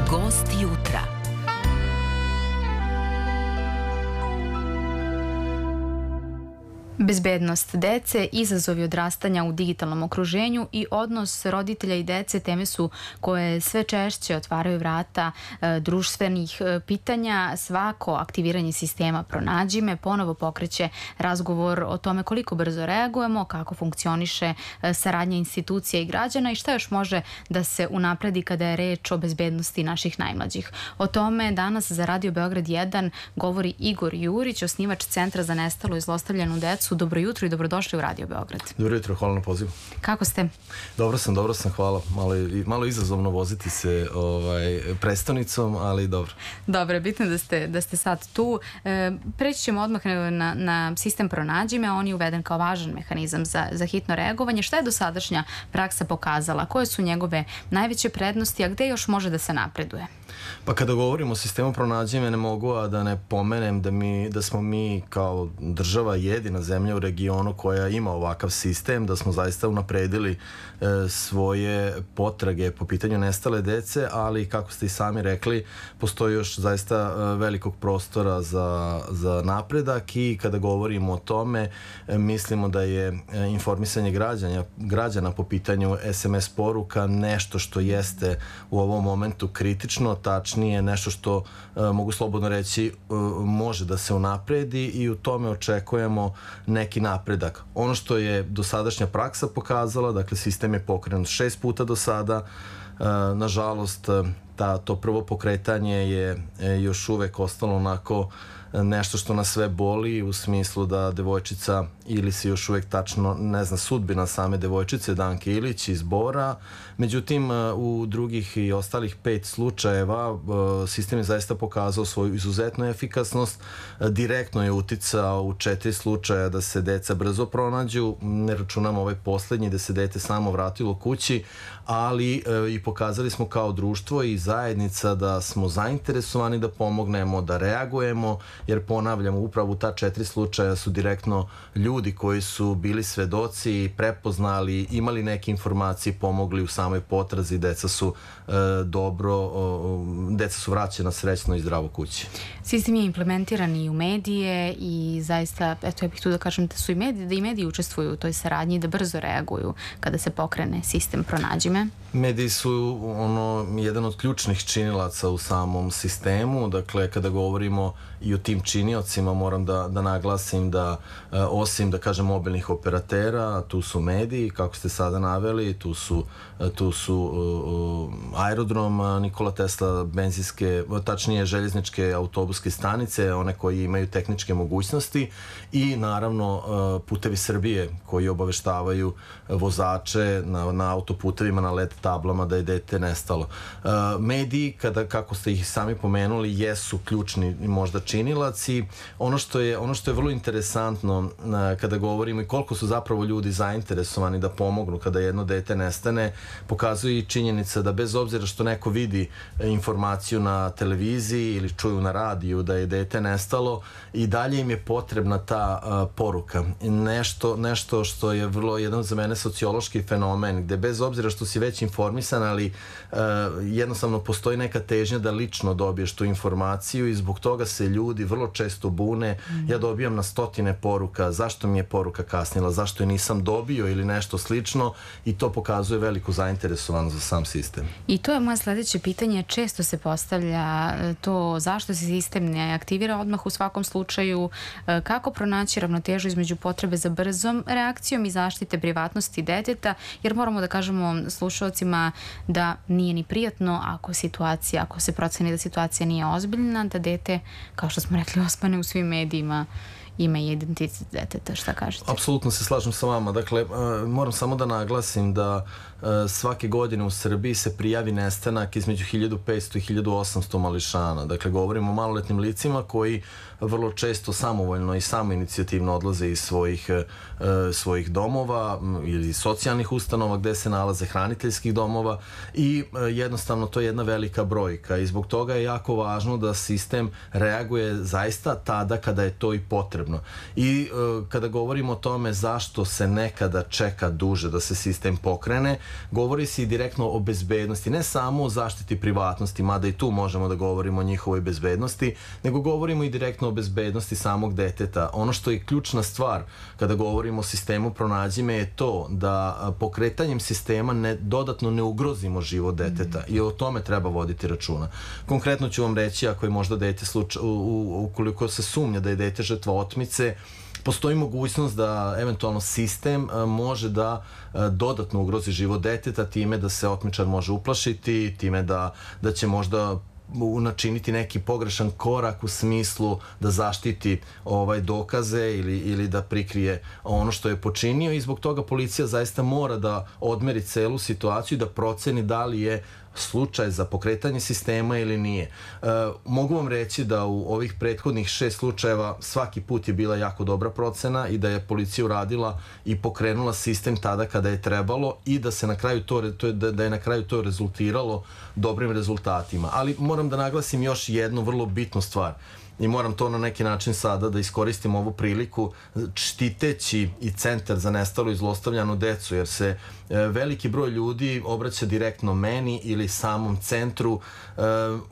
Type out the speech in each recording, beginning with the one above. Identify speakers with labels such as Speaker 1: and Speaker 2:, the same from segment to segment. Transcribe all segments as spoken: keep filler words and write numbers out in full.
Speaker 1: Gost jutra. Bezbednost dece, izazovi odrastanja u digitalnom okruženju i odnos roditelja i dece teme su koje sve češće otvaraju vrata e, društvenih e, pitanja. Svako aktiviranje sistema Pronađi me ponovo pokreće razgovor o tome koliko brzo reagujemo, kako funkcioniše e, saradnja institucija i građana i šta još može da se unapredi kada je reč o bezbednosti naših najmlađih. O tome danas za Radio Beograd jedan govori Igor Jurić, osnivač Centra za nestalu i zlostavljanu decu. Dobro jutro i dobrodošli u Radio Beograd.
Speaker 2: Dobro jutro, hvala na pozivu.
Speaker 1: Kako ste?
Speaker 2: Dobro sam, dobro sam, hvala. Malo, malo izazovno voziti se ovaj, prestonicom, ali dobro.
Speaker 1: Dobro, je bitno da ste, da ste sad tu. E, preći ćemo odmah na, na sistem Pronađi me, on je uveden kao važan mehanizam za, za hitno reagovanje. Šta je dosadašnja praksa pokazala? Koje su njegove najveće prednosti, a gde još može da se napreduje?
Speaker 2: Pa kada govorimo o sistemu Pronađi me, ne mogu a da ne pomenem da, mi, da smo mi kao država jedina zemlja u regionu koja ima ovakav sistem, da smo zaista unapredili e, svoje potrage po pitanju nestale dece, ali kako ste i sami rekli, postoji još zaista e, velikog prostora za, za napredak i kada govorimo o tome, e, mislimo da je e, informisanje građana, građana po pitanju es em es poruka nešto što jeste u ovom momentu kritično, tačnije nešto što e, mogu slobodno reći e, može da se unapredi i u tome očekujemo neki napredak. Ono što je dosadašnja praksa pokazala, dakle sistem je pokrenut šest puta do sada, e, nažalost ta, to prvo pokretanje je e, još uvek ostalo onako nešto što nas sve boli u smislu da devojčica ili se još uvek tačno ne zna sudbina same devojčice Danke Ilić iz Bora. Međutim, u drugih i ostalih pet slučajeva sistem je zaista pokazao svoju izuzetnu efikasnost. Direktno je uticao u četiri slučaja da se deca brzo pronađu, ne računamo ovaj poslednji da se dete samo vratilo kući, ali i pokazali smo kao društvo i zajednica da smo zainteresovani da pomognemo, da reagujemo, jer ponavljamo, upravo ta četiri slučaja su direktno ljudi koji su bili svedoci, prepoznali, imali neke informacije, pomogli u samoj potrazi, deca su e, dobro, o, deca su vraćena srećno i zdravo kući.
Speaker 1: Sistem je implementiran i u medije i zaista, eto ja bih tu da kažem da su i mediji, da i mediji učestvuju u toj saradnji i da brzo reaguju kada se pokrene sistem Pronađi me.
Speaker 2: Mediji su ono, jedan od ključnih činilaca u samom sistemu, dakle kada govorimo i o tim činiocima moram da, da naglasim da e, osim da kažem mobilnih operatera, tu su mediji kako ste sada naveli, tu su, tu su uh, aerodrom Nikola Tesla, benzinske, tačnije željezničke autobuske stanice, one koji imaju tehničke mogućnosti i naravno uh, Putevi Srbije koji obaveštavaju vozače na, na autoputevima, na led tablama da je dete nestalo. Uh, mediji, kada, kako ste ih sami pomenuli, jesu ključni možda činilac i ono što je, ono što je vrlo interesantno uh, kada govorimo i koliko su zapravo ljudi zainteresovani da pomognu kada jedno dete nestane, pokazuje i činjenica da bez obzira što neko vidi informaciju na televiziji ili čuju na radiju da je dete nestalo, i dalje im je potrebna ta uh, poruka. Nešto, nešto što je vrlo jedan za mene sociološki fenomen, gde bez obzira što si već informisan, ali uh, jednostavno postoji neka težnja da lično dobiješ tu informaciju i zbog toga se ljudi vrlo često bune. Mm. Ja dobijam na stotine poruka, zašto mi je poruka kasnila, zašto je nisam dobio ili nešto slično i to pokazuje veliku zainteresovanost za sam sistem.
Speaker 1: I to je moje sledeće pitanje, često se postavlja to zašto se sistem ne aktivira odmah u svakom slučaju, kako pronaći ravnotežu između potrebe za brzom reakcijom i zaštite privatnosti deteta, jer moramo da kažemo slušalcima da nije ni prijatno ako situacija, ako se proceni da situacija nije ozbiljna, da dete, kao što smo rekli, ospane u svim medijima, ime i identitet deteta, šta kažete?
Speaker 2: Apsolutno se slažem sa vama. Dakle, moram samo da naglasim da svake godine u Srbiji se prijavi nestanak između hiljadu petsto i hiljadu osamsto mališana. Dakle, govorimo o maloletnim licima koji vrlo često samovoljno i samoinicijativno odlaze iz svojih, svojih domova ili socijalnih ustanova gde se nalaze, hraniteljskih domova i jednostavno to je jedna velika brojka i zbog toga je jako važno da sistem reaguje zaista tada kada je to i potrebno. potrebno. I uh, kada govorimo o tome zašto se nekada čeka duže da se sistem pokrene, govori se i direktno o bezbednosti, ne samo o zaštiti privatnosti, mada i tu možemo da govorimo o njihovoj bezbednosti, nego govorimo i direktno o bezbednosti samog deteta. Ono što je ključna stvar kada govorimo o sistemu Pronađi me je to da pokretanjem sistema ne, dodatno ne ugrozimo život deteta mm. i o tome treba voditi računa. Konkretno ću vam reći, ako je možda dete slučaj, u, u, ukoliko se sumnja da je dete žrtva otmice, postoji mogućnost da eventualno sistem može da dodatno ugrozi život deteta time da se otmičar može uplašiti, time da, da će možda načiniti neki pogrešan korak u smislu da zaštiti ovaj dokaze ili, ili da prikrije ono što je počinio i zbog toga policija zaista mora da odmeri celu situaciju i da proceni da li je slučaj za pokretanje sistema ili nije. E, mogu vam reći da u ovih prethodnih šest slučajeva svaki put je bila jako dobra procena i da je policija uradila i pokrenula sistem tada kada je trebalo i da se na kraju to, to da, da je na kraju to rezultiralo dobrim rezultatima. Ali moram da naglasim još jednu vrlo bitnu stvar. I moram to na neki način sada da iskoristim ovu priliku štiteći i Centar za nestalu i zlostavljanu decu, jer se e, veliki broj ljudi obraća direktno meni ili samom centru e,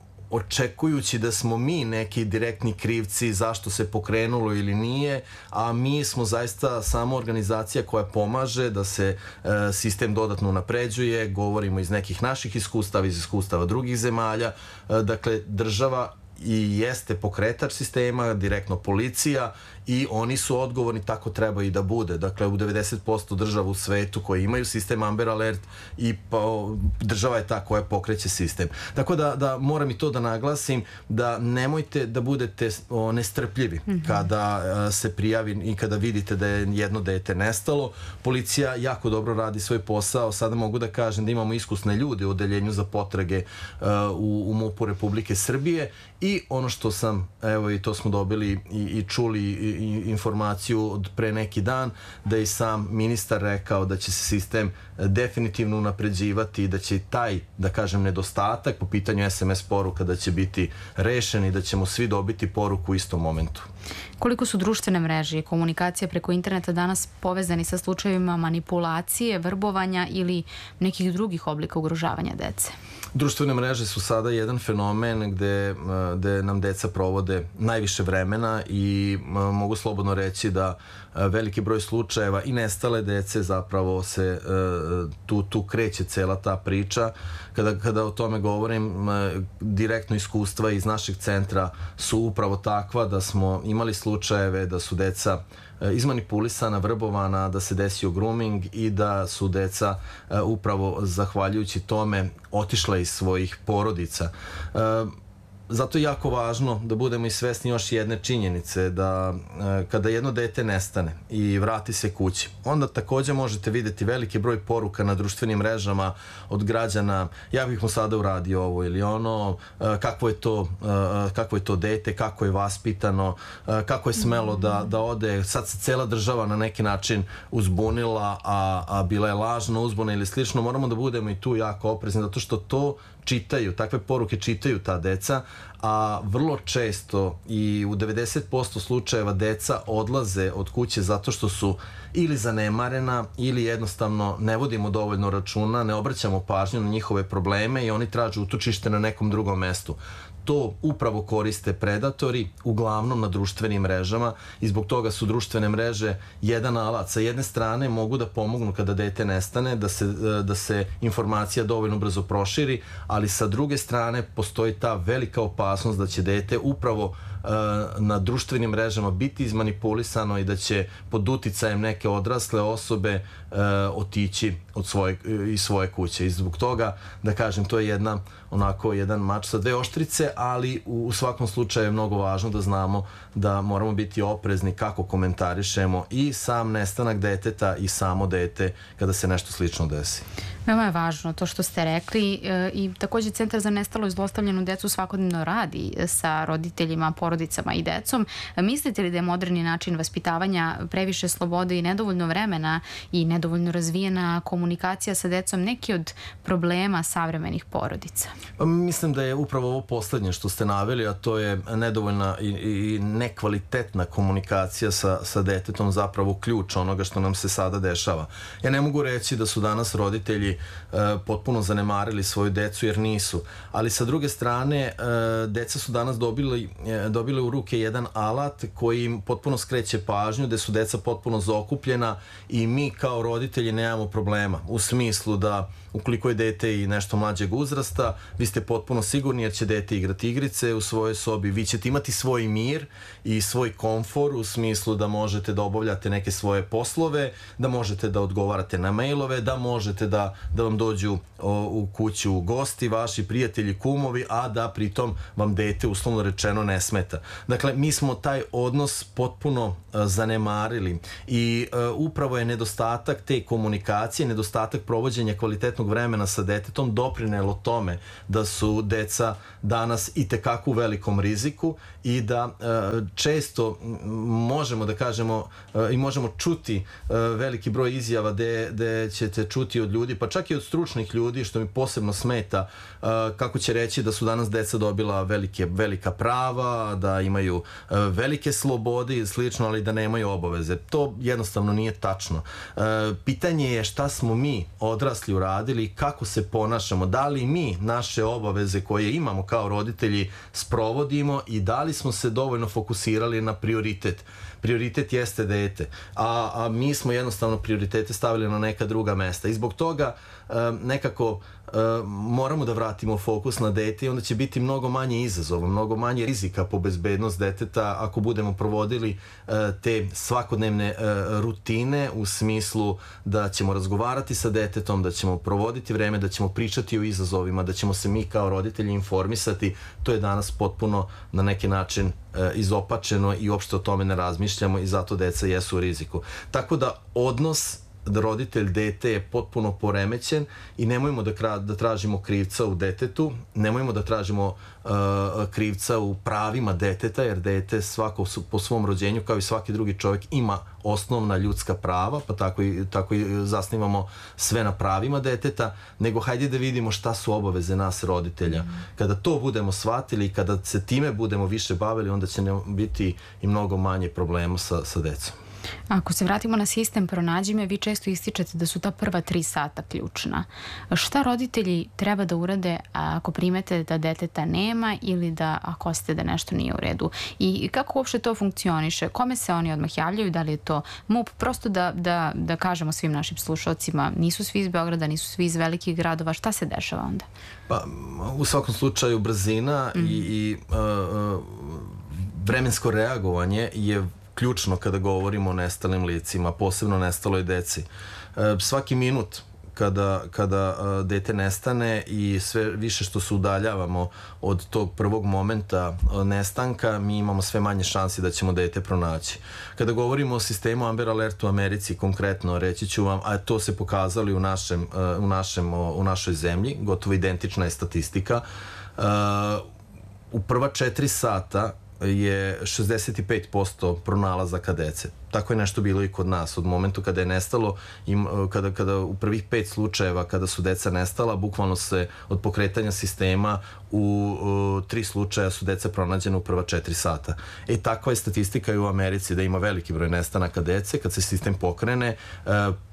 Speaker 2: očekujući da smo mi neki direktni krivci zašto se pokrenulo ili nije, a mi smo zaista samo organizacija koja pomaže da se e, sistem dodatno unapređuje, govorimo iz nekih naših iskustava, iz iskustava drugih zemalja, e, dakle država i jeste pokretač sistema, direktno policija i oni su odgovorni, tako treba i da bude. Dakle, u devedeset posto država u svetu koji imaju sistem Amber Alert i pa, država je ta koja pokreće sistem. Tako da, da moram i to da naglasim, da nemojte da budete o, nestrpljivi mm-hmm. kada a, se prijavi i kada vidite da je jedno dete nestalo. Policija jako dobro radi svoj posao. Sada mogu da kažem da imamo iskusne ljude u odeljenju za potrage a, u, u MUP-u Republike Srbije i ono što sam, evo i to smo dobili i, i čuli i, i informaciju od pre neki dan, da je i sam ministar rekao da će se sistem definitivno unapređivati i da će taj, da kažem, nedostatak po pitanju es em es poruka da će biti rešen i da ćemo svi dobiti poruku u istom momentu.
Speaker 1: Koliko su društvene mreže i komunikacija preko interneta danas povezani sa slučajevima manipulacije, vrbovanja ili nekih drugih oblika ugrožavanja dece?
Speaker 2: Društvene mreže su sada jedan fenomen gde, gde nam deca provode najviše vremena i mogu slobodno reći da veliki broj slučajeva i nestale dece zapravo se tu, tu kreće cela ta priča. Kada, kada o tome govorim, direktno iskustva iz našeg centra su upravo takva da smo imali slučajeve da su deca izmanipulisana, vrbovana, da se desio grooming i da su deca upravo zahvaljujući tome otišla iz svojih porodica. Zato je jako važno da budemo i svesni još jedne činjenice, da e, kada jedno dete nestane i vrati se kući, onda takođe možete videti veliki broj poruka na društvenim mrežama od građana, ja bih mu sada uradio ovo ili ono, e, kakvo je to, e, kakvo je to dete, kako je vaspitano, e, kako je smelo da, da ode, sad se cela država na neki način uzbunila, a, a bila je lažna uzbuna ili slično. Moramo da budemo i tu jako oprezni, zato što to čitaju, takve poruke čitaju ta deca, a vrlo često i u devedeset posto slučajeva deca odlaze od kuće zato što su ili zanemarena ili jednostavno ne vodimo dovoljno računa, ne obraćamo pažnju na njihove probleme i oni traže utočište na nekom drugom mestu. To upravo koriste predatori, uglavnom na društvenim mrežama i zbog toga su društvene mreže jedan alat. Sa jedne strane mogu da pomognu kada dete nestane, da se, da se informacija dovoljno brzo proširi, ali sa druge strane postoji ta velika opasnost da će dete upravo na društvenim mrežama biti izmanipulisano i da će pod uticajem neke odrasle osobe e, otići od svoje, iz svoje kuće. I zbog toga, da kažem, to je jedna, onako, jedan mač sa dve oštrice, ali u, u svakom slučaju je mnogo važno da znamo da moramo biti oprezni kako komentarišemo i sam nestanak deteta i samo dete kada se nešto slično desi.
Speaker 1: Veoma je važno to što ste rekli i takođe Centar za nestalo i zlostavljenu decu svakodnevno radi sa roditeljima, porodicama i decom. Mislite li da je moderni način vaspitavanja previše slobode i nedovoljno vremena i nedovoljno razvijena komunikacija sa decom neki od problema savremenih porodica?
Speaker 2: Mislim da je upravo ovo poslednje što ste naveli, a to je nedovoljna i, i nekvalitetna komunikacija sa, sa detetom zapravo ključ onoga što nam se sada dešava. Ja ne mogu reći da su danas roditelji e, potpuno zanemarili svoju decu jer nisu, ali sa druge strane e, deca su danas dobili, e, dobili u ruke jedan alat koji im potpuno skreće pažnju, gde su deca potpuno zaokupljena i mi kao roditelji nemamo problema u smislu da ukoliko je dete i nešto mlađeg uzrasta, vi ste potpuno sigurni jer će dete igrati igrice u svojoj sobi, vi ćete imati svoj mir i svoj komfor u smislu da možete da obavljate neke svoje poslove, da možete da odgovarate na mailove, da možete da, da vam dođu o, u kuću gosti, vaši prijatelji, kumovi, a da pritom vam dete uslovno rečeno ne smeta. Dakle, mi smo taj odnos potpuno a, zanemarili i a, upravo je nedostatak te komunikacije, nedostatak provođenja kvalitetnog vremena sa detetom doprinelo tome da su deca danas i tekako u velikom riziku i da e, često možemo da kažemo e, i možemo čuti e, veliki broj izjava gde, gde ćete čuti od ljudi, pa čak i od stručnih ljudi, što mi posebno smeta, e, kako će reći da su danas deca dobila velike, velika prava, da imaju e, velike slobode i slično, ali da nemaju obaveze. To jednostavno nije tačno. E, pitanje je šta smo mi odrasli uradili i kako se ponašamo, da li mi naše obaveze koje imamo kao roditelji sprovodimo i da li smo se dovoljno fokusirali na prioritet. Prioritet jeste dete, a, a mi smo jednostavno prioritete stavili na neka druga mesta i zbog toga e, nekako e, moramo da vratimo fokus na dete i onda će biti mnogo manje izazova, mnogo manje rizika po bezbednost deteta ako budemo provodili e, te svakodnevne e, rutine u smislu da ćemo razgovarati sa detetom, da ćemo provoditi vreme, da ćemo pričati o izazovima, da ćemo se mi kao roditelji informisati. To je danas potpuno na neki način e, izopačeno i uopšte o tome ne razmišljamo i zato deca jesu u riziku. Tako da odnos da roditelj dete je potpuno poremećen i nemojmo da, kra, da tražimo krivca u detetu, nemojmo da tražimo uh, krivca u pravima deteta, jer dete svako po svom rođenju kao i svaki drugi čovjek ima osnovna ljudska prava, pa tako i, tako i zasnivamo sve na pravima deteta, nego hajde da vidimo šta su obaveze nas roditelja. Mm. Kada to budemo shvatili i kada se time budemo više bavili, onda će nam biti i mnogo manje problema sa, sa decom.
Speaker 1: Ako se vratimo na sistem Pronađi me, vi često ističete da su ta prva tri sata ključna. Šta roditelji treba da urade ako primete da deteta nema ili da ako osete da nešto nije u redu? I kako uopšte to funkcioniše? Kome se oni odmah javljaju? Da li je to MUP? Prosto da, da, da kažemo svim našim slušalcima, nisu svi iz Beograda, nisu svi iz velikih gradova. Šta se dešava onda?
Speaker 2: Pa, u svakom slučaju brzina mm. i, i uh, vremensko reagovanje je ključno kada govorimo o nestalim licima, posebno nestaloj deci. E, svaki minut kada, kada a, dete nestane i sve više što se udaljavamo od tog prvog momenta a, nestanka, mi imamo sve manje šansi da ćemo dete pronaći. Kada govorimo o sistemu Amber Alert u Americi, konkretno reći ću vam, a to se pokazali u, našem, a, u, našem, o, u našoj zemlji, gotovo identična je statistika, a, u prva četiri sata je šezdeset pet posto pronalazaka dece. Tako je nešto bilo i kod nas. Od momentu kada je nestalo, im, kada, kada u prvih pet slučajeva kada su deca nestala, bukvalno se od pokretanja sistema u, u tri slučaja su deca pronađena u prva četiri sata. E, takva je statistika i u Americi, da ima veliki broj nestanaka dece. Kad se sistem pokrene, uh,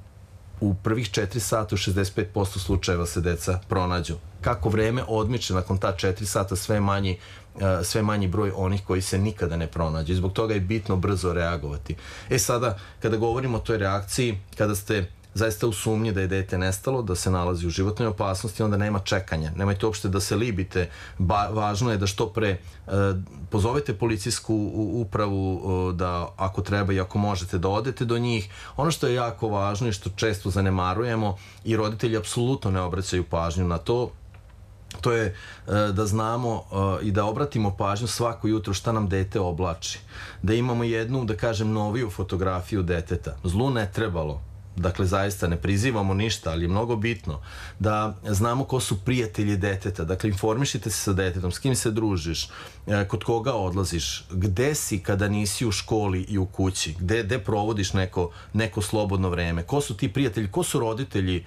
Speaker 2: u prvih četiri sata u šezdeset pet posto slučajeva se deca pronađu. Kako vreme odmiče nakon ta četiri sata, sve manji sve manji broj onih koji se nikada ne pronađe. I zbog toga je bitno brzo reagovati. E sada, kada govorimo o toj reakciji, kada ste zaista u sumnji da je dete nestalo, da se nalazi u životnoj opasnosti, onda nema čekanja. Nemojte uopšte da se libite. Ba, važno je da što pre e, pozovete policijsku upravu, e, da ako treba i ako možete da odete do njih. Ono što je jako važno i što često zanemarujemo i roditelji apsolutno ne obraćaju pažnju na to, to je uh, da znamo uh, i da obratimo pažnju svako jutro šta nam dete oblači. Da imamo jednu, da kažem, noviju fotografiju deteta. Zlu ne trebalo. dakle zaista ne prizivamo ništa, ali je mnogo bitno da znamo ko su prijatelji deteta, dakle informišite se sa detetom, s kim se družiš, kod koga odlaziš, gde si kada nisi u školi i u kući, gde, gde provodiš neko, neko slobodno vreme, ko su ti prijatelji, ko su roditelji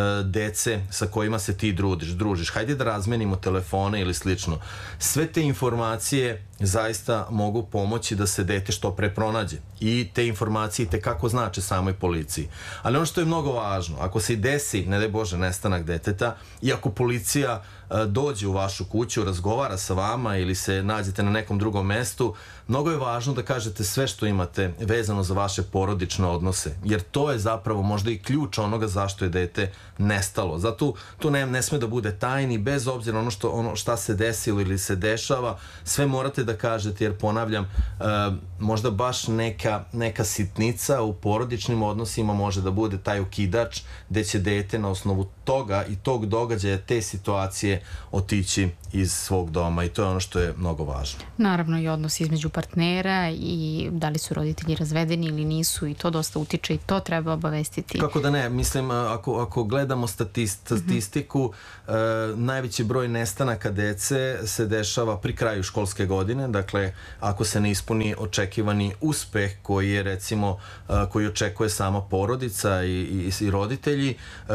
Speaker 2: dece sa kojima se ti družiš, družiš. Hajde da razmenimo telefone ili slično. Sve te informacije zaista mogu pomoći da se dete što pre pronađe. I te informacije te kako znače samoj policiji. Ali ono što je mnogo važno, ako se i desi, ne daj Bože, nestanak deteta, i ako policija dođe u vašu kuću, razgovara sa vama ili se nađete na nekom drugom mestu, mnogo je važno da kažete sve što imate vezano za vaše porodične odnose, jer to je zapravo možda i ključ onoga zašto je dete nestalo. Zato to ne, ne sme da bude tajni, bez obzira ono, što, ono šta se desilo ili se dešava, sve morate da kažete, jer ponavljam, e, možda baš neka, neka sitnica u porodičnim odnosima može da bude taj okidač gde će dete na osnovu toga i tog događaja, te situacije otići iz svog doma, i to je ono što je mnogo važno.
Speaker 1: Naravno i odnos između partnera i da li su roditelji razvedeni ili nisu, i to dosta utiče i to treba obavestiti.
Speaker 2: Kako da ne, mislim, ako, ako gledamo statist, statistiku, mm -hmm. e, najveći broj nestanaka dece se dešava pri kraju školske godine, dakle ako se ne ispuni očekivani uspeh koji je recimo, e, koji očekuje sama porodica i, i, i roditelji, e,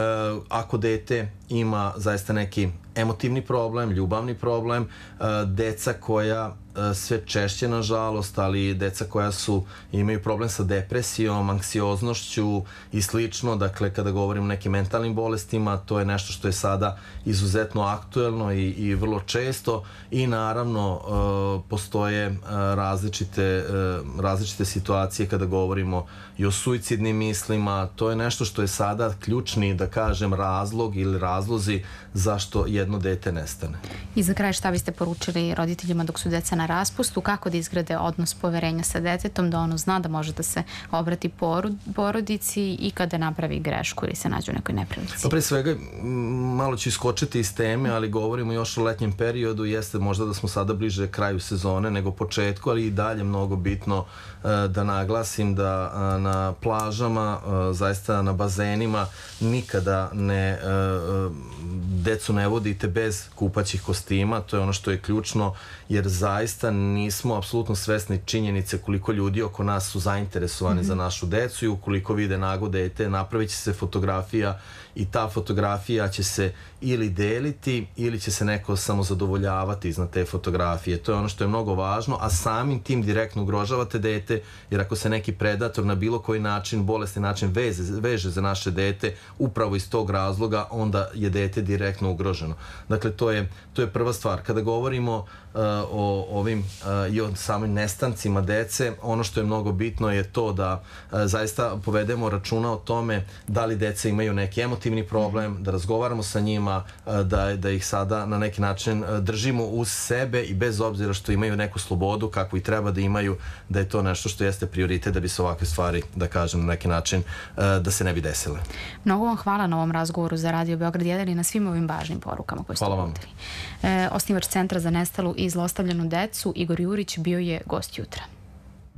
Speaker 2: ako dete ima zaista neki emotivni problem, ljubavni problem, deca koja sve češće nažalost, ali deca koja su imaju problem sa depresijom, anksioznošću i slično, dakle kada govorim o nekim mentalnim bolestima, to je nešto što je sada izuzetno aktuelno i, i vrlo često, i naravno postoje različite, različite situacije kada govorimo i o suicidnim mislima. To je nešto što je sada ključni, da kažem, razlog ili razlozi zašto jedno dete nestane.
Speaker 1: I za kraj, šta biste poručili roditeljima dok su deca na raspustu, kako da izgrade odnos poverenja sa detetom, da ono zna da može da se obrati porodici i kada napravi grešku ili se nađe u nekoj neprilici?
Speaker 2: Pa pre svega, malo ću iskočiti iz teme, ali govorimo još o letnjem periodu, jeste možda da smo sada bliže kraju sezone nego početku, ali i dalje mnogo bitno da naglasim da na plažama, zaista na bazenima, nikada ne decu ne vodite bez kupaćih kostima, to je ono što je ključno, jer zaista nismo apsolutno svesni činjenice koliko ljudi oko nas su zainteresovani mm-hmm. za našu decu, i ukoliko vide nago dete, napravit će se fotografija, i ta fotografija će se ili deliti ili će se neko samo zadovoljavati iznad te fotografije. To je ono što je mnogo važno, a samim tim direktno ugrožavate dete, jer ako se neki predator na bilo koji način, bolesni način veze, veže za naše dete upravo iz tog razloga, onda je dete direktno ugroženo. Dakle, to je, to je prva stvar. Kada govorimo uh, o ovim uh, i o samim nestancima dece, ono što je mnogo bitno je to da uh, zaista povedemo računa o tome da li deca imaju neki emotivni problem, da razgovaramo sa njima, da, da ih sada na neki način držimo uz sebe, i bez obzira što imaju neku slobodu kakvu i treba da imaju, da je to nešto što jeste prioritet da bi se ovakve stvari, da kažem, na neki način da se ne bi desile.
Speaker 1: Mnogo vam hvala na ovom razgovoru za Radio Beograd jedan i na svim ovim važnim porukama koje ste uputili. E, osnivač Centra za nestalu i zlostavljanu decu Igor Jurić bio je gost jutra.